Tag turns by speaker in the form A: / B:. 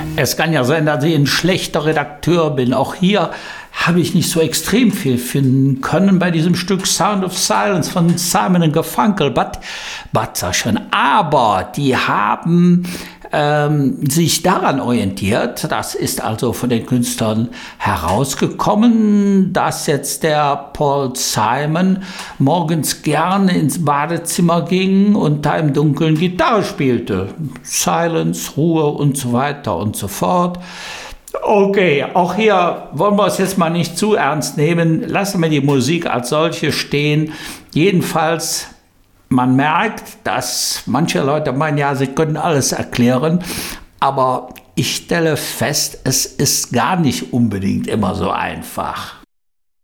A: Es kann ja sein, dass ich ein schlechter Redakteur bin. Auch hier habe ich nicht so extrem viel finden können bei diesem Stück Sound of Silence von Simon & Garfunkel. Sag schon. Aber die haben sich daran orientiert, das ist also von den Künstlern herausgekommen, dass jetzt der Paul Simon morgens gerne ins Badezimmer ging und da im Dunkeln Gitarre spielte. Silence, Ruhe und so weiter und so fort. Okay, auch hier wollen wir es jetzt mal nicht zu ernst nehmen. Lassen wir die Musik als solche stehen. Jedenfalls, man merkt, dass manche Leute meinen, ja, sie können alles erklären. Aber ich stelle fest, es ist gar nicht unbedingt immer so einfach.